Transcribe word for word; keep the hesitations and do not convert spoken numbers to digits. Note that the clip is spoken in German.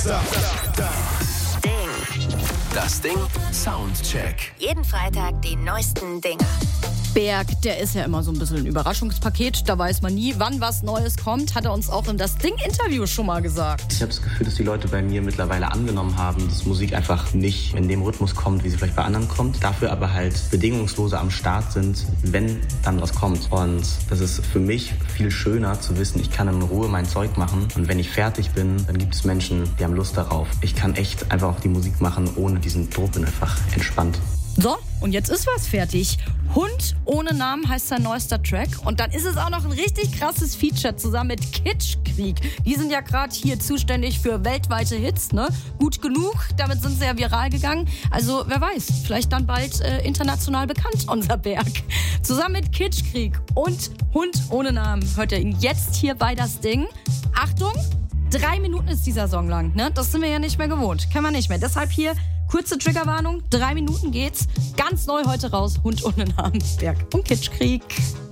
Ding. Das Ding Soundcheck. Jeden Freitag die neuesten Dinger. Berg, der ist ja immer so ein bisschen ein Überraschungspaket. Da weiß man nie, wann was Neues kommt. Hat er uns auch in das Ding-Interview schon mal gesagt. Ich habe das Gefühl, dass die Leute bei mir mittlerweile angenommen haben, dass Musik einfach nicht in dem Rhythmus kommt, wie sie vielleicht bei anderen kommt. Dafür aber halt bedingungsloser am Start sind, wenn dann was kommt. Und das ist für mich viel schöner zu wissen, ich kann in Ruhe mein Zeug machen. Und wenn ich fertig bin, dann gibt es Menschen, die haben Lust darauf. Ich kann echt einfach auch die Musik machen, ohne diesen Druck, und einfach entspannt. So, und jetzt ist was fertig. Hund ohne Namen heißt sein neuester Track. Und dann ist es auch noch ein richtig krasses Feature zusammen mit Kitschkrieg. Die sind ja gerade hier zuständig für weltweite Hits, ne? Gut genug, damit sind sie ja viral gegangen. Also, wer weiß, vielleicht dann bald äh, international bekannt, unser Berg. Zusammen mit Kitschkrieg und Hund ohne Namen hört ihr ihn jetzt hier bei Das Ding. Achtung, drei Minuten ist dieser Song lang, ne? Das sind wir ja nicht mehr gewohnt. Kennen wir nicht mehr. Deshalb hier kurze Triggerwarnung, drei Minuten geht's. Ganz neu heute raus, Hund ohne Namen, Berg und Kitschkrieg.